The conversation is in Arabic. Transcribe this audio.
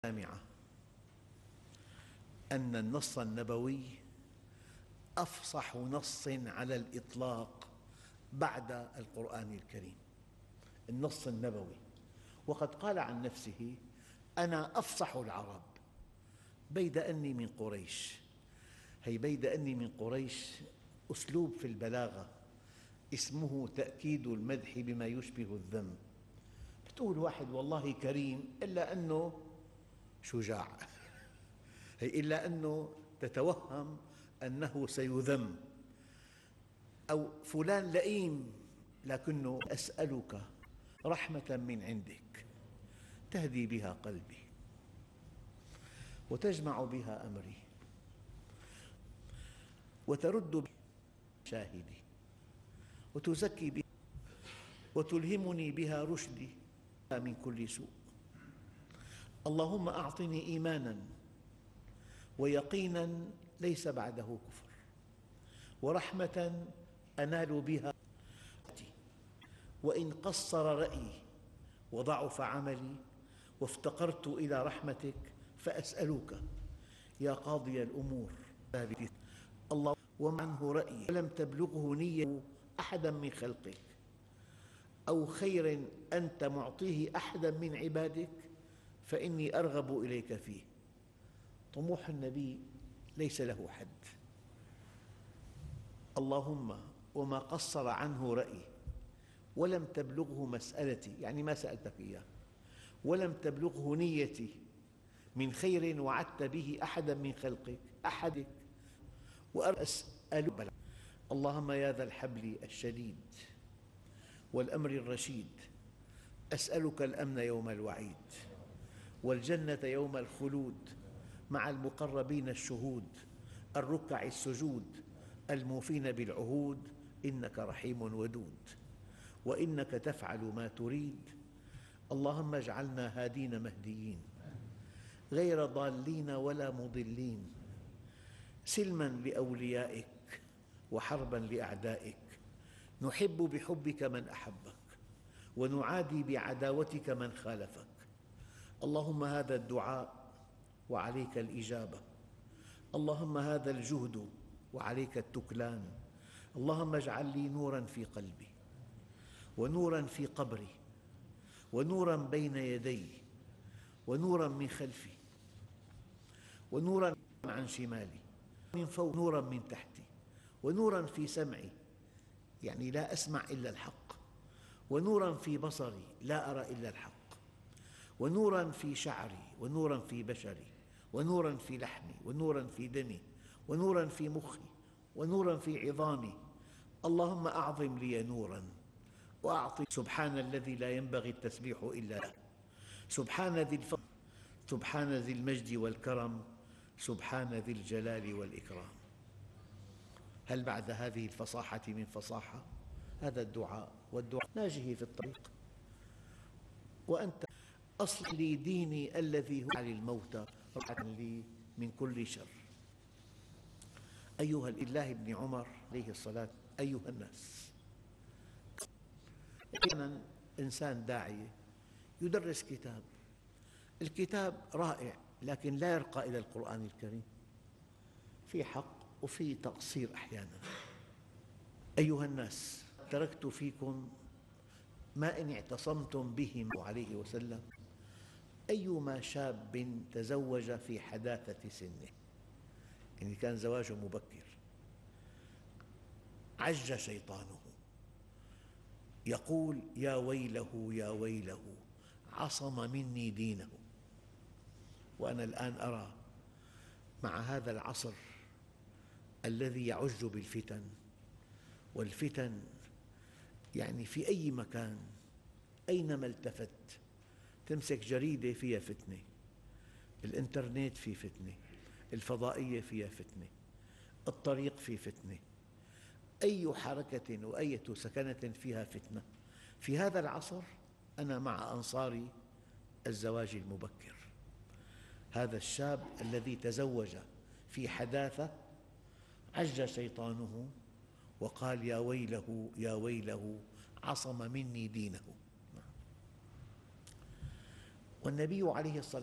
الجامعة أن النص النبوي أفصح نص على الإطلاق بعد القرآن الكريم. النص النبوي، وقد قال عن نفسه: أنا أفصح العرب بيد أني من قريش. هي بيد أني من قريش أسلوب في البلاغة اسمه تأكيد المدح بما يشبه الذم. بتقول واحد والله كريم إلا أنه شجاع، هي إلا أنه تتوهم أنه سيذم، أو فلان لئيم لكنه أسألك رحمة من عندك تهدي بها قلبي وتجمع بها أمري وترد بها شاهدي وتزكي بها وتلهمني بها رشدي من كل سوء. اللهم أعطني إيمانا ويقينا ليس بعده كفر، ورحمة أنال بها، وإن قصر رأيي وضعف عملي وافتقرت إلى رحمتك فأسألك يا قاضي الأمور الله ومعنه رأيي ولم تبلغه نية أحدا من خلقك، أو خير أنت معطيه أحدا من عبادك فإني أرغب إليك فيه. طموح النبي ليس له حد. اللهم وما قصر عنه رأيي ولم تبلغه مسألتي، يعني ما سألتك إياه، ولم تبلغه نيتي من خير وعدت به أحدا من خلقك أحدك، وأسألك اللهم يا ذا الحبل الشديد والأمر الرشيد، أسألك الأمن يوم الوعيد والجنة يوم الخلود مع المقربين الشهود الركع السجود الموفين بالعهود، إنك رحيم ودود وإنك تفعل ما تريد. اللهم اجعلنا هادين مهديين غير ضالين ولا مضلين، سلما لأوليائك وحربا لأعدائك، نحب بحبك من أحبك ونعادي بعداوتك من خالفك. اللهم هذا الدعاء وعليك الإجابة، اللهم هذا الجهد وعليك التكلان. اللهم اجعل لي نوراً في قلبي ونوراً في قبري ونوراً بين يدي ونوراً من خلفي ونوراً عن شمالي من فوق، نوراً من تحتي، ونوراً في سمعي يعني لا أسمع إلا الحق، ونوراً في بصري لا أرى إلا الحق، ونوراً في شعري ونوراً في بشري ونوراً في لحمي ونوراً في دمي ونوراً في مخي ونوراً في عظامي. اللهم أعظم لي نوراً وأعطي. سبحان الذي لا ينبغي التسبيح إلا له، سبحان ذي الفضل، سبحان ذي المجد والكرم، سبحان ذي الجلال والإكرام. هل بعد هذه الفصاحة من فصاحة؟ هذا الدعاء، والدعاء ناجه في الطريق. وأنت أصلح لي ديني الذي هو للموتى راحة لي من كل شر. أيها الله بن عمر عليه الصلاة، أيها الناس، أحيانا إنسان داعية يدرس كتاب، الكتاب رائع لكن لا يرقى إلى القرآن الكريم، في حق وفي تقصير أحيانا. أيها الناس، تركت فيكم ما إن اعتصمتم به عليه وسلم. أيما شاب تزوج في حداثة سنه، يعني كان زواجه مبكر، عج شيطانه يقول يا ويله يا ويله عصم مني دينه. وأنا الآن أرى مع هذا العصر الذي يعج بالفتن، والفتن يعني في أي مكان أينما التفت تمسك جريدة فيها فتنة، الإنترنت فيه فتنة، الفضائية فيها فتنة، الطريق فيه فتنة، أي حركة وأي سكنة فيها فتنة. في هذا العصر أنا مع أنصار الزواج المبكر. هذا الشاب الذي تزوج في حداثة عج شيطانه وقال يا ويله يا ويله عصم مني دينه. والنبي عليه الصلاة